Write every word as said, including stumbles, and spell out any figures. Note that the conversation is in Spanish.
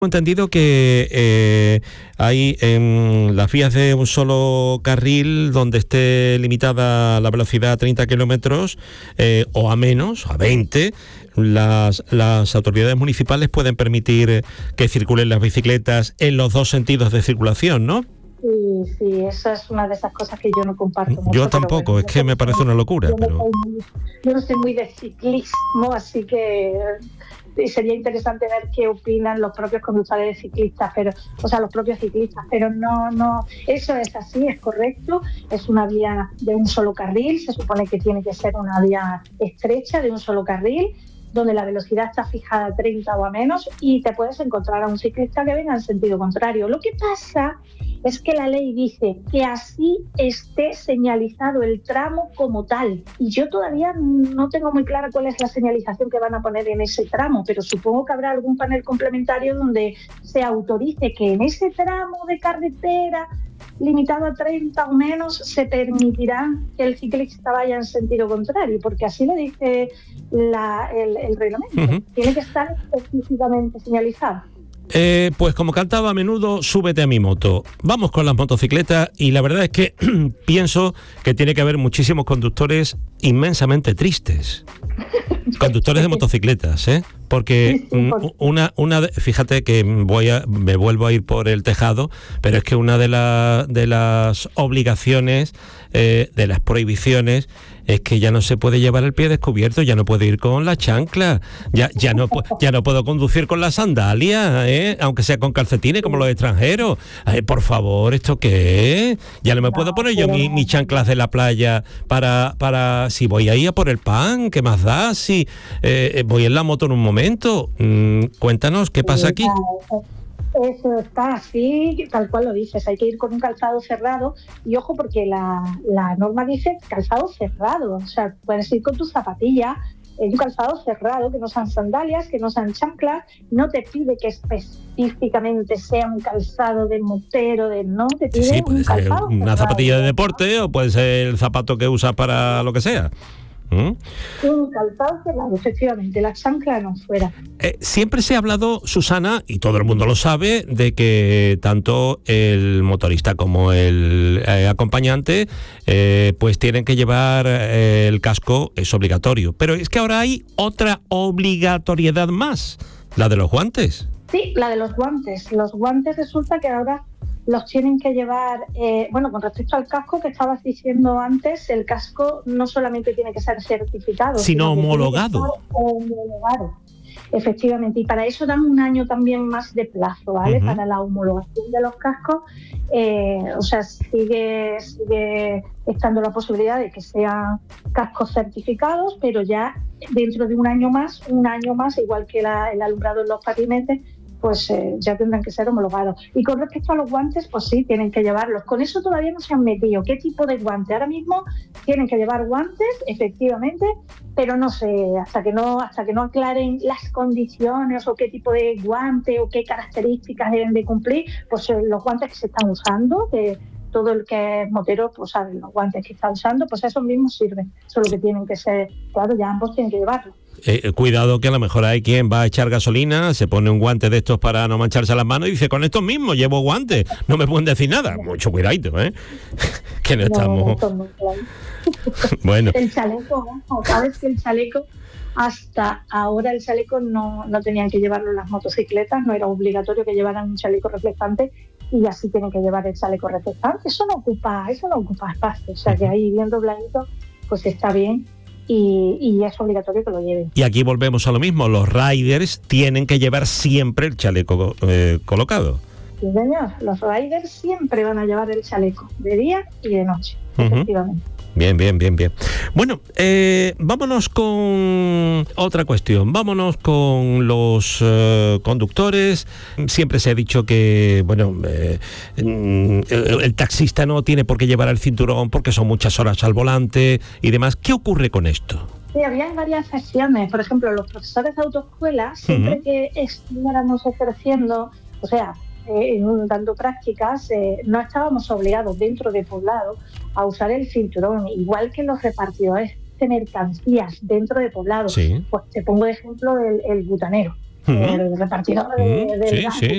entendido que eh, hay en las vías de un solo carril donde esté limitada la velocidad a treinta kilómetros eh, o a menos, a veinte, las, las autoridades municipales pueden permitir que circulen las bicicletas en los dos sentidos de circulación, ¿no? Sí, sí, esa es una de esas cosas que yo no comparto mucho. Yo tampoco, bueno, es que me parece una locura. Yo, pero... no soy muy, yo no soy muy de ciclismo, así que sería interesante ver qué opinan los propios conductores de ciclistas, pero, o sea, los propios ciclistas, pero no, no, eso es así, es correcto, es una vía de un solo carril, se supone que tiene que ser una vía estrecha de un solo carril, donde la velocidad está fijada a treinta o a menos, y te puedes encontrar a un ciclista que venga en sentido contrario. Lo que pasa es que la ley dice que así esté señalizado el tramo como tal, y yo todavía no tengo muy clara cuál es la señalización que van a poner en ese tramo, pero supongo que habrá algún panel complementario donde se autorice que en ese tramo de carretera limitado a treinta o menos se permitirá que el ciclista vaya en sentido contrario, porque así lo dice la, el, el reglamento. Uh-huh. Tiene que estar específicamente señalizado. Eh, pues como cantaba a menudo, súbete a mi moto. Vamos con las motocicletas, y la verdad es que pienso que tiene que haber muchísimos conductores inmensamente tristes. Conductores de motocicletas, ¿eh? Porque una, una de, fíjate que voy a, me vuelvo a ir por el tejado, pero es que una de, la, de las obligaciones, eh, de las prohibiciones, es que ya no se puede llevar el pie descubierto, ya no puedo ir con la chancla, ya, ya, no, ya no puedo conducir con la sandalia, ¿eh? Aunque sea con calcetines como los extranjeros. Ay, por favor, ¿esto qué es? Ya no me puedo poner yo mis mi chanclas de la playa para, para si voy ahí a por el pan, ¿qué más da? Si eh, voy en la moto en un momento. Mm, cuéntanos, ¿qué pasa aquí? Eso está así, tal cual lo dices, hay que ir con un calzado cerrado, y ojo porque la, la norma dice calzado cerrado, o sea, puedes ir con tus zapatillas en un calzado cerrado, que no sean sandalias, que no sean chanclas, no te pide que específicamente sea un calzado de motero, de no, te pide sí, sí, puede un ser calzado una cerrado. Zapatilla de deporte, o puede ser el zapato que usas para lo que sea. ¿Mm? Un calzado cerrado, efectivamente, la chancla no fuera. Eh, siempre se ha hablado, Susana, y todo el mundo lo sabe, de que tanto el motorista como el eh, acompañante eh, pues tienen que llevar eh, el casco, es obligatorio. Pero es que ahora hay otra obligatoriedad más, la de los guantes. Sí, la de los guantes. Los guantes resulta que ahora los tienen que llevar, eh, bueno, con respecto al casco que estabas diciendo antes, el casco no solamente tiene que ser certificado, sino, sino homologado. homologado. Efectivamente, y para eso dan un año también más de plazo, ¿vale? Uh-huh. Para la homologación de los cascos, eh, o sea, sigue, sigue estando la posibilidad de que sean cascos certificados, pero ya dentro de un año más, un año más, igual que la, el alumbrado en los patinetes, pues eh, ya tendrán que ser homologados. Y con respecto a los guantes, pues sí, tienen que llevarlos. Con eso todavía no se han metido. ¿Qué tipo de guante? Ahora mismo tienen que llevar guantes, efectivamente, pero no sé, hasta que no, hasta que no aclaren las condiciones o qué tipo de guante o qué características deben de cumplir, pues eh, los guantes que se están usando, que todo el que es motero pues sabe los guantes que está usando, pues esos mismos sirven. Solo que tienen que ser, claro, ya ambos tienen que llevarlos. Eh, cuidado que a lo mejor hay quien va a echar gasolina, se pone un guante de estos para no mancharse las manos y dice, con estos mismos llevo guantes, no me pueden decir nada. Mucho cuidadito, ¿eh? Que no, no estamos... No, claro. Bueno. El chaleco, ¿no? Sabes que el chaleco, hasta ahora el chaleco no, no tenían que llevarlo en las motocicletas, no era obligatorio que llevaran un chaleco reflectante, y así tienen que llevar el chaleco reflectante. Eso no ocupa, eso no ocupa espacio, o sea que ahí bien dobladito, pues está bien. Y, y es obligatorio que lo lleven. Y aquí volvemos a lo mismo, los riders tienen que llevar siempre el chaleco eh, colocado. Sí, señor, los riders siempre van a llevar el chaleco, de día y de noche, uh-huh. Efectivamente. Bien, bien, bien, bien. Bueno, eh, vámonos con otra cuestión. Vámonos con los eh, conductores. Siempre se ha dicho que, bueno, eh, el, el taxista no tiene por qué llevar el cinturón porque son muchas horas al volante y demás. ¿Qué ocurre con esto? Sí, había varias sesiones. Por ejemplo, los profesores de autoescuela, siempre uh-huh. que estuviéramos ejerciendo, o sea, Eh, dando prácticas, eh, no estábamos obligados dentro de poblado a usar el cinturón, igual que los repartidores de mercancías dentro de poblado. Sí. Pues te pongo de ejemplo el, el butanero. el repartidor de, de sí, gas sí,